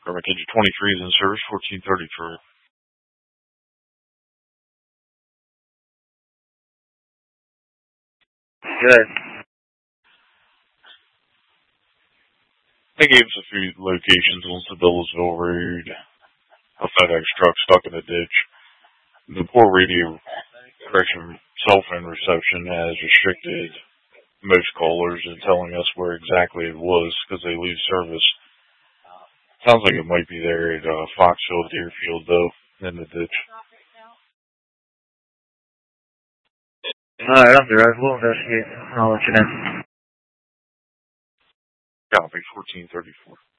Garment Engine 23 is in service, 1434. Good. They gave us a few locations on Sevillesville Road. A FedEx truck stuck in a ditch. The poor radio cell phone reception has restricted most callers in telling us where exactly it was because they lose service. Sounds like it might be there at Foxville, Deerfield, though, in the ditch. Alright, I'm direct. We'll investigate. I'll let you know. Copy, 1434.